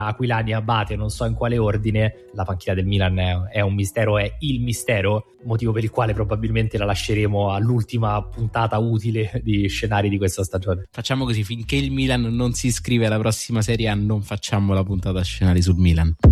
Aquilani, Abate, non so in quale ordine. La panchina del Milan è un mistero, è il mistero, motivo per il quale probabilmente la lasceremo all'ultima puntata utile di scenari di questa stagione. Facciamo così: finché il Milan non si iscrive alla prossima Serie A non facciamo la puntata scenari sul Milan.